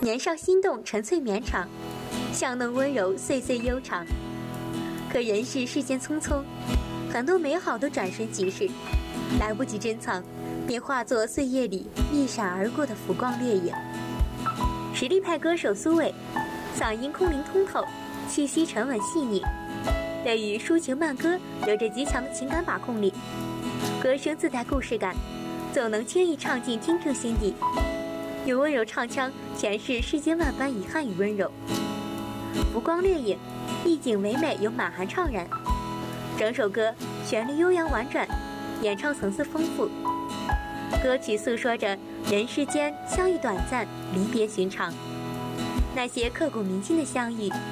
年少心动，纯粹绵长，香浓温柔，岁岁悠长。可人世间匆匆，很多美好都转瞬即逝，来不及珍藏，便化作岁月里一闪而过的浮光掠影。实力派歌手苏芮，嗓音空灵通透，气息沉稳细腻，对于抒情慢歌有着极强的情感把控力，歌声自带故事感，总能轻易唱进听众心底，用温柔唱腔诠释世间万般遗憾与温柔。浮光掠影，意境唯美又满含怅然，整首歌旋律悠扬婉转，演唱层次丰富。歌曲诉说着人世间相遇短暂，离别寻常，那些刻骨铭心的相遇